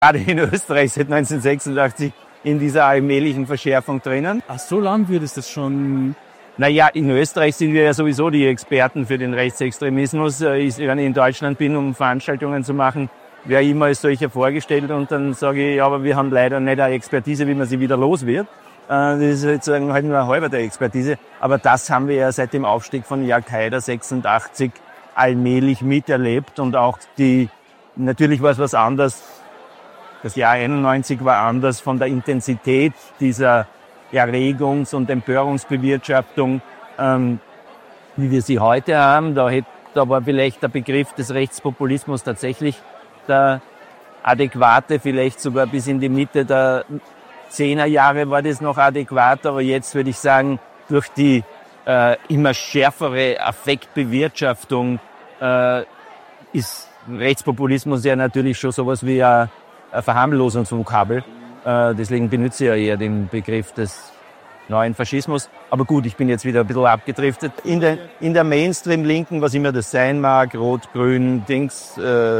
gerade in Österreich seit 1986 in dieser allmählichen Verschärfung drinnen. Ach, so lang wird es das schon? Naja, in Österreich sind wir ja sowieso die Experten für den Rechtsextremismus. Wenn ich in Deutschland bin, um Veranstaltungen zu machen, werde ich immer als solcher vorgestellt und dann sage ich, ja, aber wir haben leider nicht eine Expertise, wie man sie wieder los wird. Das ist sozusagen halt nur ein halber der Expertise. Aber das haben wir ja seit dem Aufstieg von Al-Qaida 86 allmählich miterlebt und auch natürlich war es was anderes. Das Jahr 91 war anders von der Intensität dieser Erregungs- und Empörungsbewirtschaftung, wie wir sie heute haben. Da war vielleicht der Begriff des Rechtspopulismus tatsächlich der adäquate, vielleicht sogar bis in die Mitte der 10er Jahre war das noch adäquat, aber jetzt würde ich sagen, durch die immer schärfere Affektbewirtschaftung ist Rechtspopulismus ja natürlich schon sowas wie ein Verharmlosungsvokabel. Deswegen benutze ich ja eher den Begriff des neuen Faschismus. Aber gut, ich bin jetzt wieder ein bisschen abgedriftet. In der Mainstream-Linken, was immer das sein mag, Rot, Grün, Dings,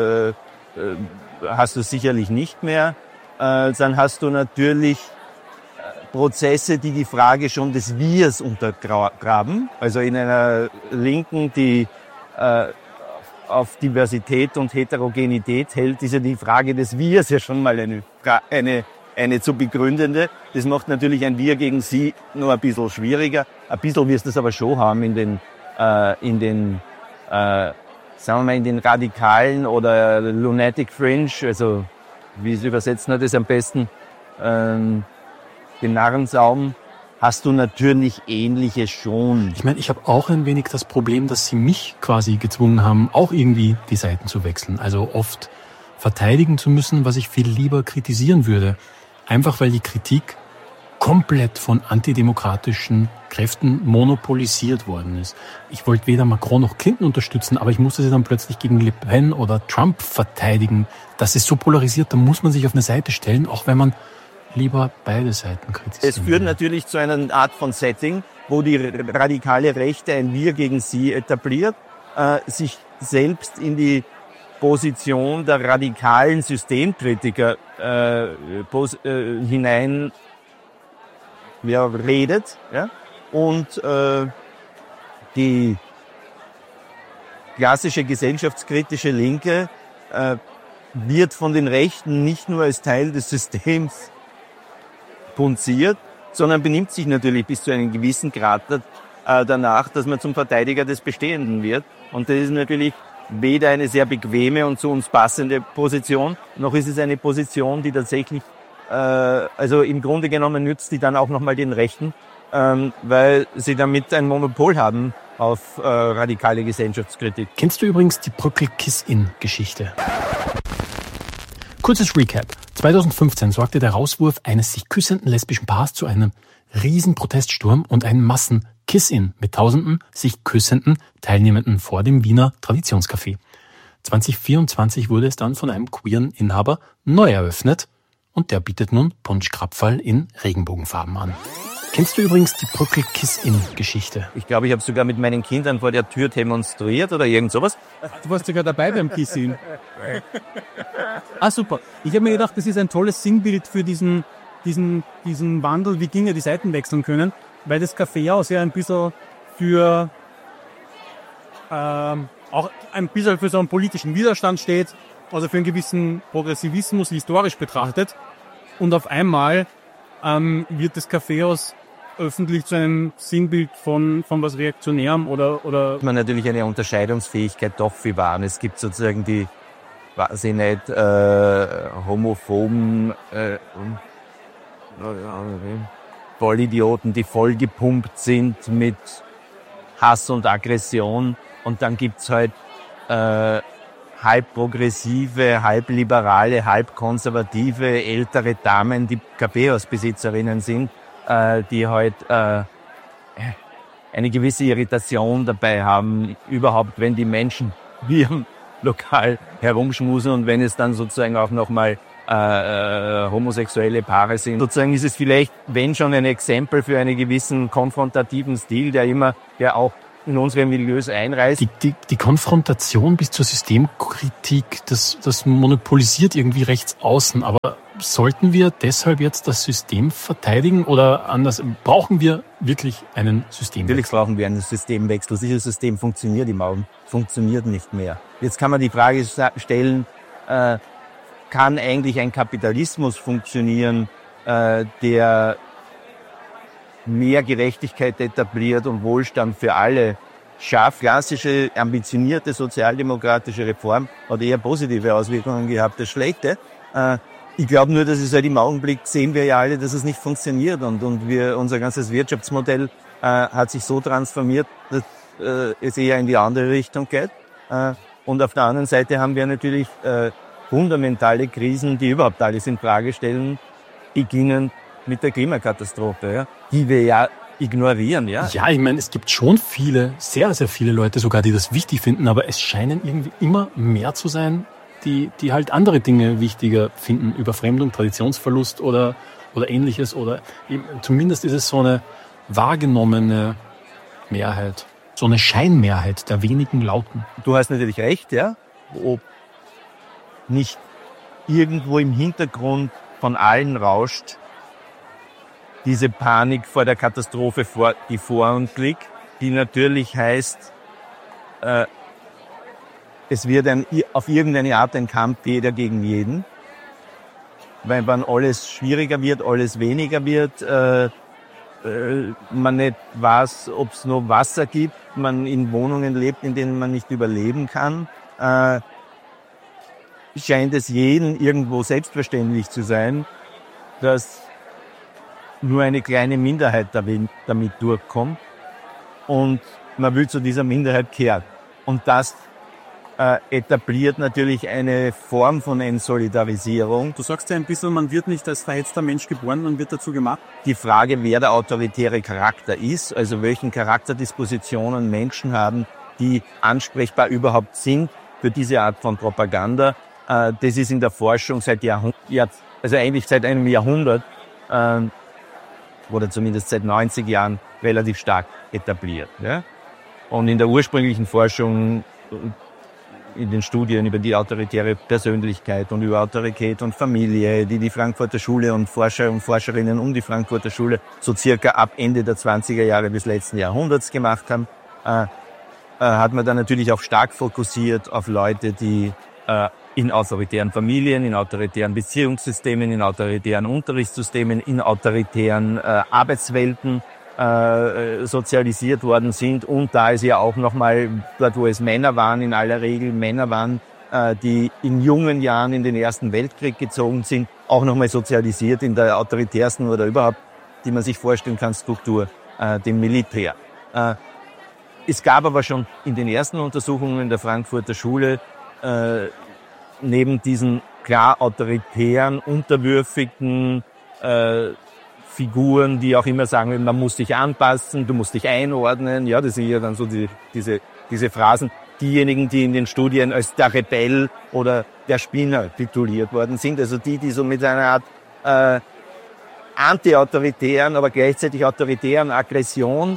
hast du sicherlich nicht mehr. Dann hast du natürlich Prozesse, die Frage schon des Wirs untergraben. Also in einer Linken, die auf Diversität und Heterogenität hält, ist ja die Frage des Wirs ja schon mal eine zu begründende. Das macht natürlich ein Wir gegen Sie nur ein bisschen schwieriger. Ein bisschen wirst du es aber schon haben in den radikalen oder Lunatic Fringe, also wie es übersetzen hat, ist am besten den Narrensaum, hast du natürlich ähnliche schon. Ich meine, ich habe auch ein wenig das Problem, dass sie mich quasi gezwungen haben, auch irgendwie die Seiten zu wechseln. Also oft verteidigen zu müssen, was ich viel lieber kritisieren würde. Einfach weil die Kritik komplett von antidemokratischen Kräften monopolisiert worden ist. Ich wollte weder Macron noch Clinton unterstützen, aber ich musste sie dann plötzlich gegen Le Pen oder Trump verteidigen. Das ist so polarisiert, da muss man sich auf eine Seite stellen, auch wenn man lieber beide Seiten kritisiert. Es führt natürlich zu einer Art von Setting, wo die radikale Rechte ein Wir gegen Sie etabliert, sich selbst in die Position der radikalen Systemkritiker hinein redet, ja? Und die klassische gesellschaftskritische Linke wird von den Rechten nicht nur als Teil des Systems punziert, sondern benimmt sich natürlich bis zu einem gewissen Grad danach, dass man zum Verteidiger des Bestehenden wird. Und das ist natürlich weder eine sehr bequeme und zu uns passende Position, noch ist es eine Position, die tatsächlich, also im Grunde genommen nützt die dann auch nochmal den Rechten, weil sie damit ein Monopol haben auf radikale Gesellschaftskritik. Kennst du übrigens die Bröckel-Kiss-In-Geschichte? Kurzes Recap. 2015 sorgte der Rauswurf eines sich küssenden lesbischen Paars zu einem riesen Proteststurm und einem Massen-Kiss-In mit tausenden sich küssenden Teilnehmenden vor dem Wiener Traditionscafé. 2024 wurde es dann von einem queeren Inhaber neu eröffnet und der bietet nun Punsch-Krapferl in Regenbogenfarben an. Kennst du übrigens die Bröckel-Kiss-In-Geschichte? Ich glaube, ich habe sogar mit meinen Kindern vor der Tür demonstriert oder irgend sowas. Du warst sogar dabei beim Kiss-In. Ah, super. Ich habe mir gedacht, das ist ein tolles Sinnbild für diesen Wandel, wie Dinge die Seiten wechseln können, weil das Kaffeehaus ja ein bisschen für auch ein bisschen für so einen politischen Widerstand steht, also für einen gewissen Progressivismus historisch betrachtet. Und auf einmal wird das Kaffeehaus öffentlich zu einem Sinnbild von was Reaktionärem oder man natürlich eine Unterscheidungsfähigkeit doch viel wahren. Es gibt sozusagen die, weiß ich nicht, homophoben Vollidioten, die vollgepumpt sind mit Hass und Aggression. Und dann gibt's halt halb progressive, halb liberale, halb konservative, ältere Damen, die Kaffeehausbesitzerinnen sind, die halt eine gewisse Irritation dabei haben, überhaupt, wenn die Menschen wie im Lokal herumschmusen und wenn es dann sozusagen auch nochmal homosexuelle Paare sind. Sozusagen ist es vielleicht, wenn schon, ein Exempel für einen gewissen konfrontativen Stil, der auch in unsere Milieus einreißt. Die Konfrontation bis zur Systemkritik, das monopolisiert irgendwie rechts außen. Aber sollten wir deshalb jetzt das System verteidigen oder anders? Brauchen wir wirklich einen Systemwechsel? Natürlich brauchen wir einen Systemwechsel. Dieses System funktioniert im Augenblick, funktioniert nicht mehr. Jetzt kann man die Frage stellen, kann eigentlich ein Kapitalismus funktionieren, der mehr Gerechtigkeit etabliert und Wohlstand für alle schafft? Klassische, ambitionierte sozialdemokratische Reform hat eher positive Auswirkungen gehabt als schlechte. Ich glaube nur, dass es halt im Augenblick sehen wir ja alle, dass es nicht funktioniert und unser ganzes Wirtschaftsmodell hat sich so transformiert, dass es eher in die andere Richtung geht. Und auf der anderen Seite haben wir natürlich fundamentale Krisen, die überhaupt alles in Frage stellen, beginnen mit der Klimakatastrophe, ja, die wir ja ignorieren. Ja, ja, ich meine, es gibt schon viele, sehr, sehr viele Leute sogar, die das wichtig finden, aber es scheinen irgendwie immer mehr zu sein, die halt andere Dinge wichtiger finden, Überfremdung, Traditionsverlust oder Ähnliches. Oder eben, zumindest ist es so eine wahrgenommene Mehrheit, so eine Scheinmehrheit der wenigen Lauten. Du hast natürlich recht, ja, ob nicht irgendwo im Hintergrund von allen rauscht diese Panik vor der Katastrophe, die vor uns liegt, die natürlich heißt, es wird auf irgendeine Art ein Kampf jeder gegen jeden, weil wenn alles schwieriger wird, alles weniger wird, man nicht weiß, ob es noch Wasser gibt, man in Wohnungen lebt, in denen man nicht überleben kann, scheint es jedem irgendwo selbstverständlich zu sein, dass nur eine kleine Minderheit damit durchkommt und man will zu dieser Minderheit kehren. Und das etabliert natürlich eine Form von Entsolidarisierung. Du sagst ja ein bisschen, man wird nicht als verhetzter Mensch geboren, man wird dazu gemacht. Die Frage, wer der autoritäre Charakter ist, also welchen Charakterdispositionen Menschen haben, die ansprechbar überhaupt sind für diese Art von Propaganda, das ist in der Forschung seit eigentlich seit einem Jahrhundert oder zumindest seit 90 Jahren relativ stark etabliert. Ja? Und in der ursprünglichen Forschung, in den Studien über die autoritäre Persönlichkeit und über Autorität und Familie, die Frankfurter Schule und Forscher und Forscherinnen um die Frankfurter Schule so circa ab Ende der 20er Jahre des letzten Jahrhunderts gemacht haben, hat man dann natürlich auch stark fokussiert auf Leute, die in autoritären Familien, in autoritären Beziehungssystemen, in autoritären Unterrichtssystemen, in autoritären Arbeitswelten sozialisiert worden sind. Und da ist ja auch nochmal dort, wo es Männer waren, in aller Regel Männer waren, die in jungen Jahren in den Ersten Weltkrieg gezogen sind, auch nochmal sozialisiert in der autoritärsten oder überhaupt, die man sich vorstellen kann, Struktur, dem Militär. Es gab aber schon in den ersten Untersuchungen der Frankfurter Schule neben diesen klar autoritären, unterwürfigen Figuren, die auch immer sagen, man muss sich anpassen, du musst dich einordnen. Ja, das sind ja dann so diese Phrasen. Diejenigen, die in den Studien als der Rebell oder der Spinner tituliert worden sind, also die so mit einer Art anti-autoritären, aber gleichzeitig autoritären Aggression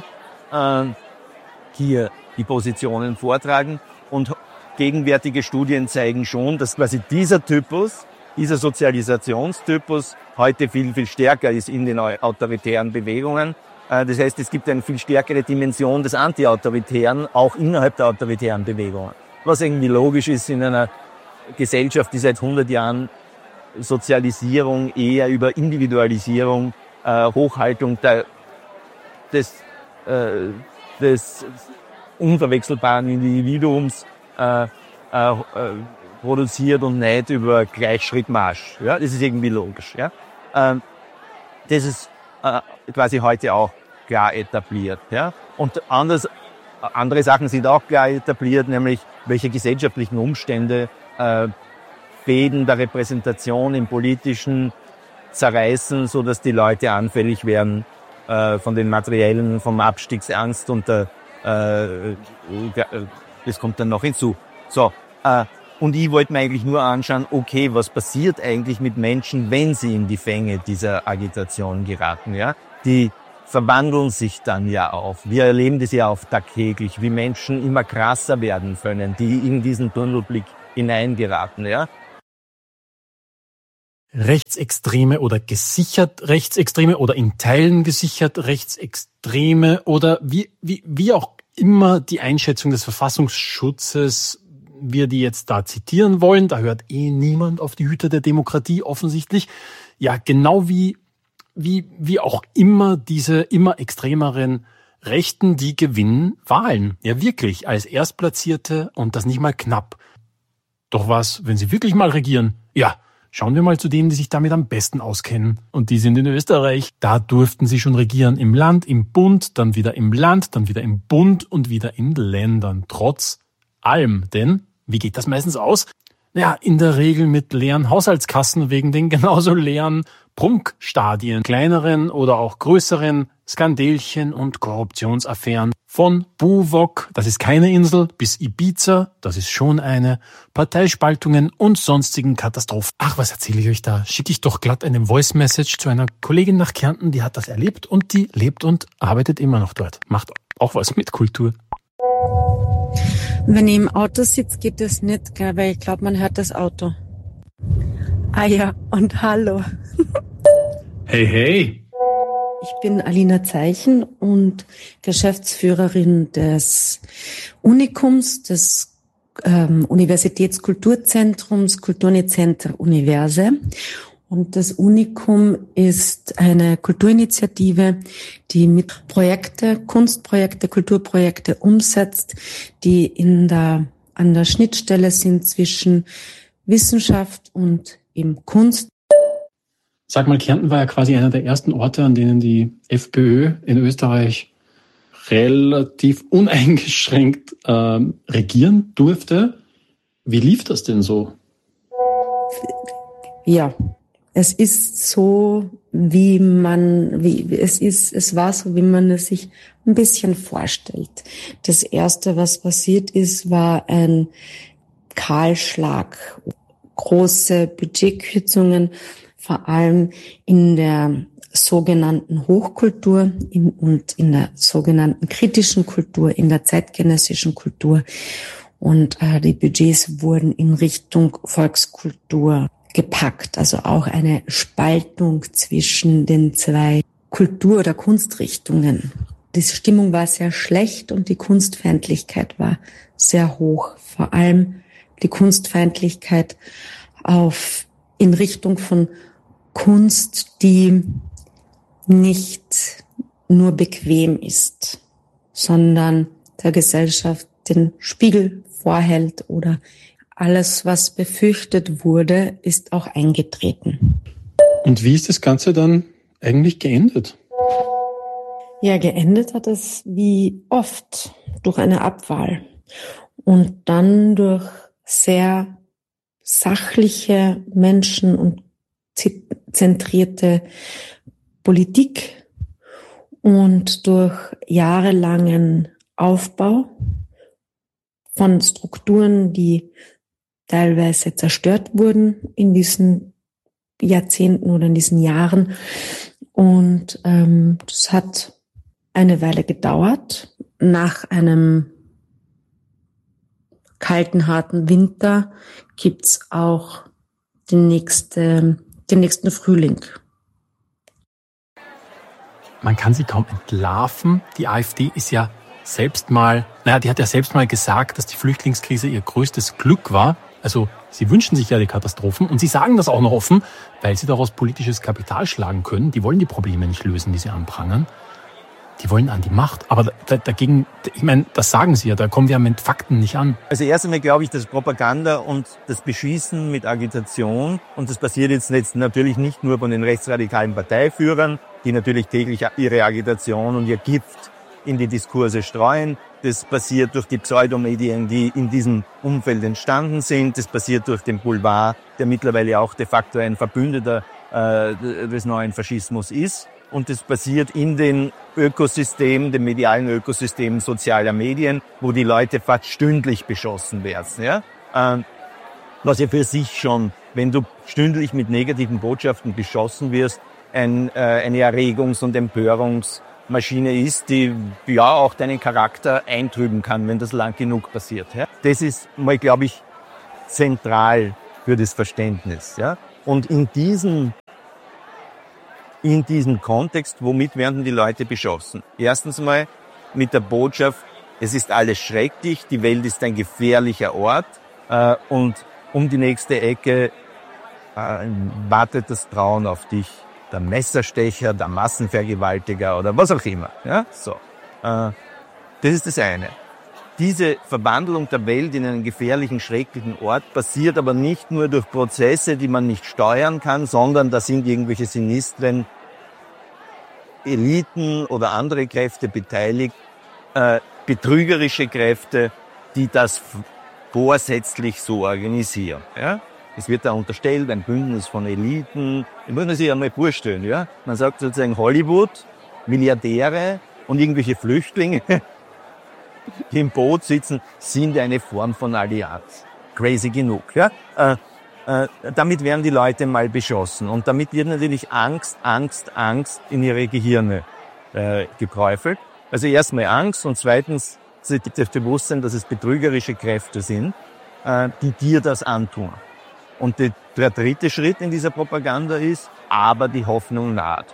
hier die Positionen vortragen. Und gegenwärtige Studien zeigen schon, dass quasi dieser Sozialisationstypus heute viel, viel stärker ist in den autoritären Bewegungen. Das heißt, es gibt eine viel stärkere Dimension des Anti-Autoritären, auch innerhalb der autoritären Bewegungen. Was irgendwie logisch ist in einer Gesellschaft, die seit 100 Jahren Sozialisierung eher über Individualisierung, Hochhaltung des unverwechselbaren Individuums produziert und nicht über Gleichschrittmarsch. Ja, das ist irgendwie logisch. Ja, das ist quasi heute auch klar etabliert. Ja, und andere Sachen sind auch klar etabliert, nämlich welche gesellschaftlichen Umstände Fäden der Repräsentation im Politischen zerreißen, so dass die Leute anfällig werden von den materiellen, vom Abstiegsangst und das kommt dann noch hinzu. So, und ich wollte mir eigentlich nur anschauen, okay, was passiert eigentlich mit Menschen, wenn sie in die Fänge dieser Agitation geraten, ja? Die verwandeln sich dann ja auch. Wir erleben das ja auch tagtäglich, wie Menschen immer krasser werden können, die in diesen Tunnelblick hineingeraten, ja. Rechtsextreme oder gesichert Rechtsextreme oder in Teilen gesichert Rechtsextreme oder wie auch immer die Einschätzung des Verfassungsschutzes wir die jetzt da zitieren wollen. Da hört niemand auf die Hüter der Demokratie offensichtlich. Ja, genau wie auch immer diese immer extremeren Rechten, die gewinnen Wahlen. Ja, wirklich, als Erstplatzierte und das nicht mal knapp. Doch was, wenn sie wirklich mal regieren? Ja, schauen wir mal zu denen, die sich damit am besten auskennen. Und die sind in Österreich. Da durften sie schon regieren. Im Land, im Bund, dann wieder im Land, dann wieder im Bund und wieder in Ländern. Trotz allem. Denn, wie geht das meistens aus? Ja, in der Regel mit leeren Haushaltskassen wegen den genauso leeren Prunkstadien, kleineren oder auch größeren Skandelchen und Korruptionsaffären. Von Buwok, das ist keine Insel, bis Ibiza, das ist schon eine, Parteispaltungen und sonstigen Katastrophen. Ach, was erzähle ich euch da? Schicke ich doch glatt eine Voice-Message zu einer Kollegin nach Kärnten, die hat das erlebt und die lebt und arbeitet immer noch dort. Macht auch was mit Kultur. Wenn ich im Auto sitze, geht das nicht, gell, weil ich glaube, man hört das Auto. Ah ja, und hallo. Hey, hey. Ich bin Alina Zeichen und Geschäftsführerin des Unikums, des Universitätskulturzentrums Kulturcenter Universe. Und das Unikum ist eine Kulturinitiative, die mit Kunstprojekte, Kulturprojekte umsetzt, die an der Schnittstelle sind zwischen Wissenschaft und eben Kunst. Sag mal, Kärnten war ja quasi einer der ersten Orte, an denen die FPÖ in Österreich relativ uneingeschränkt regieren durfte. Wie lief das denn so? Ja, es ist so, es war so, wie man es sich ein bisschen vorstellt. Das Erste, was passiert ist, war ein Kahlschlag, große Budgetkürzungen, vor allem in der sogenannten Hochkultur und in der sogenannten kritischen Kultur, in der zeitgenössischen Kultur. Und die Budgets wurden in Richtung Volkskultur gepackt, also auch eine Spaltung zwischen den zwei Kultur- oder Kunstrichtungen. Die Stimmung war sehr schlecht und die Kunstfeindlichkeit war sehr hoch. Vor allem die Kunstfeindlichkeit in Richtung von Kunst, die nicht nur bequem ist, sondern der Gesellschaft den Spiegel vorhält oder alles, was befürchtet wurde, ist auch eingetreten. Und wie ist das Ganze dann eigentlich geendet? Ja, geendet hat es wie oft durch eine Abwahl und dann durch sehr sachliche Menschen und zentrierte Politik und durch jahrelangen Aufbau von Strukturen, die teilweise zerstört wurden in diesen Jahrzehnten oder in diesen Jahren. Und das hat eine Weile gedauert. Nach einem kalten, harten Winter gibt's auch den nächsten Frühling. Man kann sie kaum entlarven. Die AfD ist ja die hat ja selbst mal gesagt, dass die Flüchtlingskrise ihr größtes Glück war. Also sie wünschen sich ja die Katastrophen und sie sagen das auch noch offen, weil sie daraus politisches Kapital schlagen können. Die wollen die Probleme nicht lösen, die sie anprangern. Die wollen an die Macht. Aber dagegen, ich meine, das sagen sie ja, da kommen wir mit Fakten nicht an. Also erst einmal glaube ich, dass Propaganda und das Beschießen mit Agitation, und das passiert jetzt natürlich nicht nur von den rechtsradikalen Parteiführern, die natürlich täglich ihre Agitation und ihr Gift in die Diskurse streuen. Das passiert durch die Pseudomedien, die in diesem Umfeld entstanden sind. Das passiert durch den Boulevard, der mittlerweile auch de facto ein Verbündeter des neuen Faschismus ist. Und das passiert in dem medialen Ökosystem sozialer Medien, wo die Leute fast stündlich beschossen werden. Ja? Was ja für sich schon, wenn du stündlich mit negativen Botschaften beschossen wirst, eine Erregungs- und Empörungswelle Maschine ist, die ja auch deinen Charakter eintrüben kann, wenn das lang genug passiert. Ja? Das ist mal, glaube ich, zentral für das Verständnis. Ja? Und in diesem Kontext, womit werden die Leute beschossen? Erstens mal mit der Botschaft, es ist alles schrecklich, die Welt ist ein gefährlicher Ort und um die nächste Ecke wartet das Grauen auf dich. Der Messerstecher, der Massenvergewaltiger oder was auch immer. Ja? So. Das ist das eine. Diese Verwandlung der Welt in einen gefährlichen, schrecklichen Ort passiert aber nicht nur durch Prozesse, die man nicht steuern kann, sondern da sind irgendwelche sinistren Eliten oder andere Kräfte beteiligt, betrügerische Kräfte, die das vorsätzlich so organisieren. Ja? Es wird da unterstellt, ein Bündnis von Eliten. Ich muss mir sich einmal vorstellen, ja? Man sagt sozusagen Hollywood, Milliardäre und irgendwelche Flüchtlinge, die im Boot sitzen, sind eine Form von Allianz. Crazy genug, ja? Damit werden die Leute mal beschossen. Und damit wird natürlich Angst in ihre Gehirne geträufelt. Also erstmal Angst und zweitens das Bewusstsein, dass es betrügerische Kräfte sind, die dir das antun. Und der dritte Schritt in dieser Propaganda ist, aber die Hoffnung naht.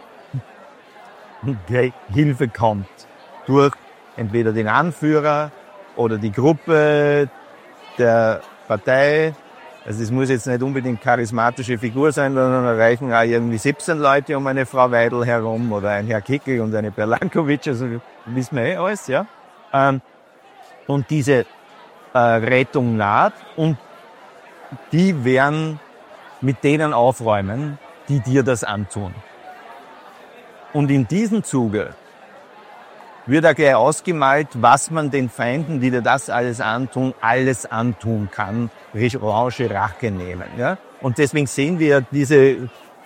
Die Hilfe kommt durch entweder den Anführer oder die Gruppe der Partei. Also es muss jetzt nicht unbedingt charismatische Figur sein, sondern da reichen auch irgendwie 17 Leute um eine Frau Weidel herum oder ein Herr Kickl und eine Berlankovic, also wissen wir alles, ja. Und diese Rettung naht und die werden mit denen aufräumen, die dir das antun. Und in diesem Zuge wird auch gleich ausgemalt, was man den Feinden, die dir das alles antun kann, revanche Rache nehmen. Ja? Und deswegen sehen wir diese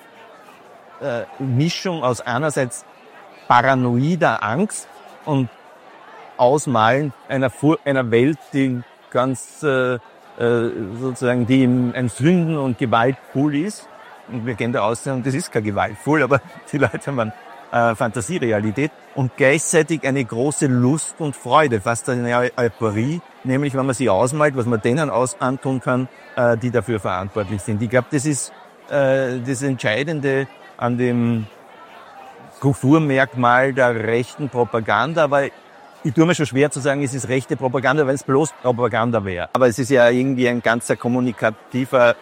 Mischung aus einerseits paranoider Angst und Ausmalen einer Welt, die ganz sozusagen die ein Sünden- und Gewaltpool ist. Und wir gehen da aus, und das ist kein Gewaltpool, aber die Leute haben Fantasierealität und gleichzeitig eine große Lust und Freude, fast eine Euphorie, nämlich wenn man sich ausmalt, was man denen antun kann, die dafür verantwortlich sind. Ich glaube, das ist das Entscheidende an dem Kulturmerkmal der rechten Propaganda, aber ich tue mir schon schwer zu sagen, es ist rechte Propaganda, weil es bloß Propaganda wäre. Aber es ist ja irgendwie ein ganzes kommunikatives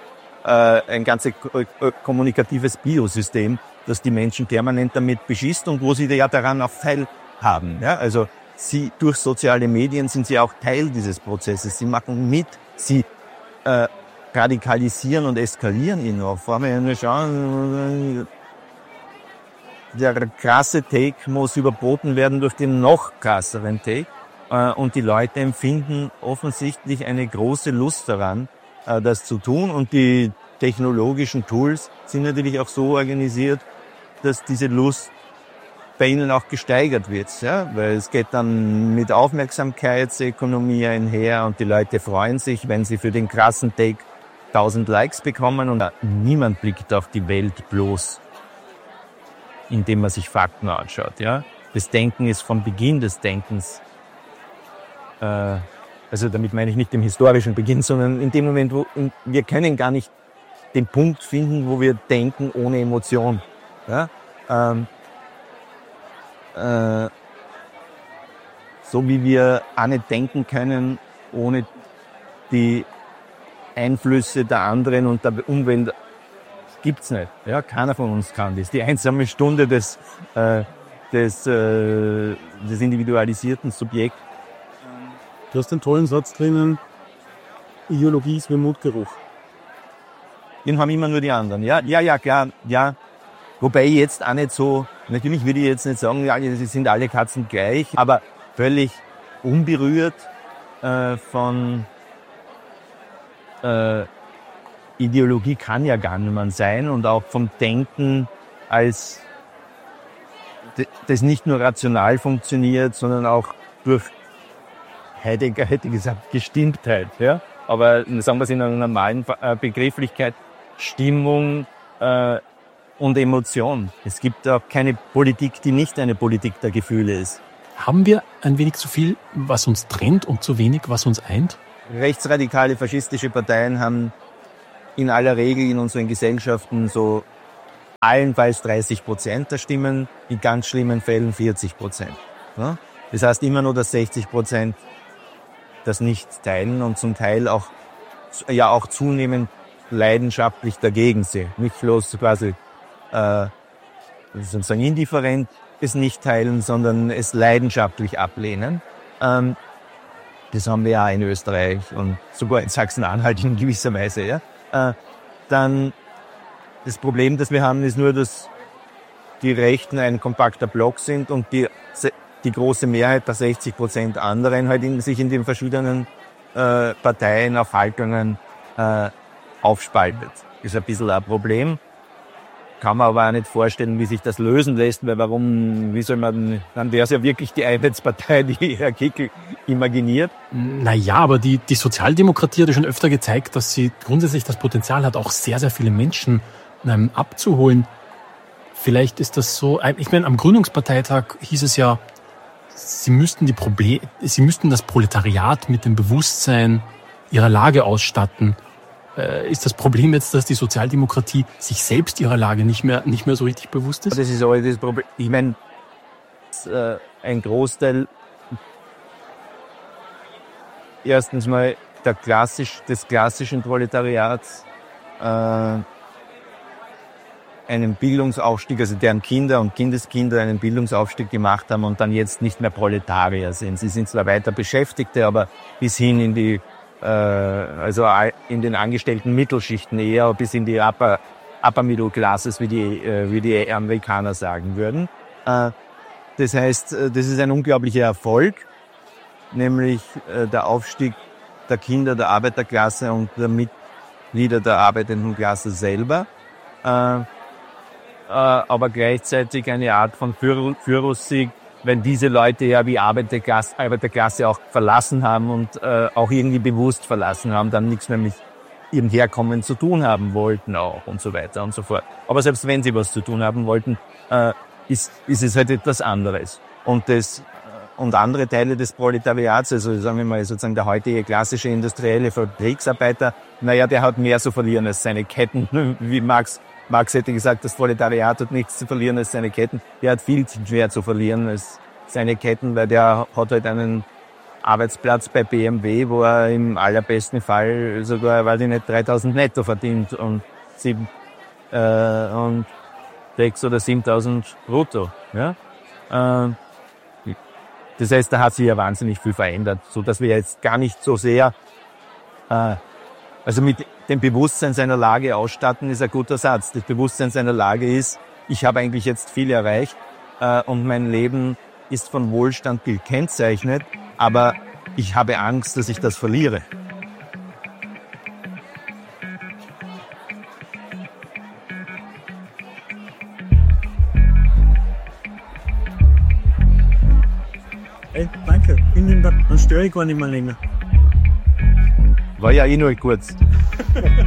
Biosystem, das die Menschen permanent damit beschießt und wo sie ja daran auch teilhaben. Ja? Also durch soziale Medien sind sie auch Teil dieses Prozesses. Sie machen mit, sie radikalisieren und eskalieren ihn auch. Vor allem schauen, der krasse Take muss überboten werden durch den noch krasseren Take. Und die Leute empfinden offensichtlich eine große Lust daran, das zu tun. Und die technologischen Tools sind natürlich auch so organisiert, dass diese Lust bei ihnen auch gesteigert wird. Ja? Weil es geht dann mit Aufmerksamkeitsökonomie einher und die Leute freuen sich, wenn sie für den krassen Take 1000 Likes bekommen. Und niemand blickt auf die Welt bloß, indem man sich Fakten anschaut. Ja? Das Denken ist vom Beginn des Denkens, also damit meine ich nicht dem historischen Beginn, sondern in dem Moment, wo wir können gar nicht den Punkt finden, wo wir denken ohne Emotion. Ja? So wie wir auch nicht denken können ohne die Einflüsse der anderen und der Umwelt, gibt's nicht. Ja, keiner von uns kann das. Die einsame Stunde des individualisierten Subjekts. Du hast den tollen Satz drinnen, Ideologie ist wie Mundgeruch. Den haben immer nur die anderen. Ja, klar, ja. Wobei ich jetzt auch nicht so, natürlich würde ich jetzt nicht sagen, ja, sie sind alle Katzen gleich, aber völlig unberührt von Ideologie kann ja gar niemand sein und auch vom Denken als das nicht nur rational funktioniert, sondern auch durch Heidegger hätte gesagt Gestimmtheit, ja. Aber sagen wir es in einer normalen Begrifflichkeit, Stimmung, und Emotion. Es gibt auch keine Politik, die nicht eine Politik der Gefühle ist. Haben wir ein wenig zu viel, was uns trennt und zu wenig, was uns eint? Rechtsradikale faschistische Parteien haben in aller Regel in unseren Gesellschaften so allenfalls 30% der Stimmen, in ganz schlimmen Fällen 40%. Ja? Das heißt immer nur, dass 60% das nicht teilen und zum Teil auch zunehmend leidenschaftlich dagegen sehen. Nicht bloß quasi sozusagen indifferent es nicht teilen, sondern es leidenschaftlich ablehnen. Das haben wir ja in Österreich und sogar in Sachsen-Anhalt in gewisser Weise. Ja. Dann das Problem, das wir haben, ist nur, dass die Rechten ein kompakter Block sind und die große Mehrheit der 60% anderen halt sich in den verschiedenen Parteien auf Haltungen aufspaltet. Ist ein bisschen ein Problem. Kann man aber auch nicht vorstellen, wie sich das lösen lässt, weil dann wäre es ja wirklich die Einheitspartei, die Herr Kickl imaginiert. Naja, aber die Sozialdemokratie hat ja schon öfter gezeigt, dass sie grundsätzlich das Potenzial hat, auch sehr, sehr viele Menschen abzuholen. Vielleicht ist das so, ich meine, am Gründungsparteitag hieß es ja, sie müssten das Proletariat mit dem Bewusstsein ihrer Lage ausstatten. Ist das Problem jetzt, dass die Sozialdemokratie sich selbst ihrer Lage nicht mehr so richtig bewusst ist? Das ist auch das Problem. Ich meine, ein Großteil erstens mal des klassischen Proletariats einen Bildungsaufstieg, also deren Kinder und Kindeskinder einen Bildungsaufstieg gemacht haben und dann jetzt nicht mehr Proletarier sind. Sie sind zwar weiter Beschäftigte, aber bis hin in die in den angestellten Mittelschichten eher bis in die Upper Middle Classes, wie die Amerikaner sagen würden. Das heißt, das ist ein unglaublicher Erfolg, nämlich der Aufstieg der Kinder der Arbeiterklasse und der Mitglieder der arbeitenden Klasse selber, aber gleichzeitig eine Art von Führungssieg, wenn diese Leute ja wie Arbeiterklasse auch verlassen haben und auch irgendwie bewusst verlassen haben, dann nichts mehr mit ihrem Herkommen zu tun haben wollten auch und so weiter und so fort. Aber selbst wenn sie was zu tun haben wollten, ist es halt etwas anderes. Und andere Teile des Proletariats, also sagen wir mal sozusagen der heutige klassische industrielle Fabriksarbeiter, der hat mehr zu verlieren als seine Ketten, wie Marx hätte gesagt, das Proletariat hat nichts zu verlieren als seine Ketten. Der hat viel mehr zu verlieren als seine Ketten, weil der hat halt einen Arbeitsplatz bei BMW, wo er im allerbesten Fall sogar, 3.000 netto verdient und 6.000 oder 7.000 brutto. Ja? Das heißt, da hat sich ja wahnsinnig viel verändert, so dass wir jetzt gar nicht so sehr mit dem Bewusstsein seiner Lage ausstatten, ist ein guter Satz. Das Bewusstsein seiner Lage ist, ich habe eigentlich jetzt viel erreicht und mein Leben ist von Wohlstand gekennzeichnet, aber ich habe Angst, dass ich das verliere. Hey, danke. Dann störe ich gar nicht mehr länger. War ja nur kurz.